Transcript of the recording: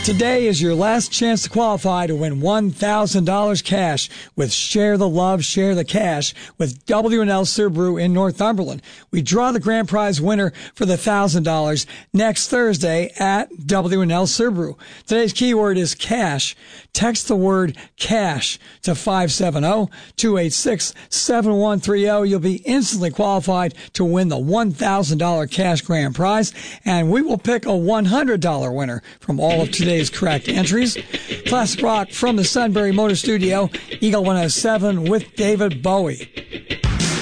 Today is your last chance to qualify to win $1,000 cash with Share the Love, Share the Cash with W&L Subaru in Northumberland. We draw the grand prize winner for the $1,000 next Thursday at W&L Subaru. Today's keyword is cash. Text the word cash to 570-286-7130. You'll be instantly qualified to win the $1,000 cash grand prize, and we will pick a $100 winner from all of today's correct entries. Classic rock from the Sunbury Motor Studio, Eagle 107 with David Bowie.